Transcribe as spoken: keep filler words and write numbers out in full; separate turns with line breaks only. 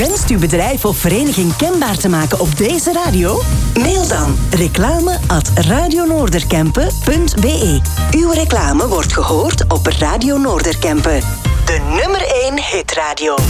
Wenst uw bedrijf of vereniging kenbaar te maken op deze radio? Mail dan reclame at radionoorderkempen punt be. Uw reclame wordt gehoord op Radio Noorderkempen. De nummer één hitradio.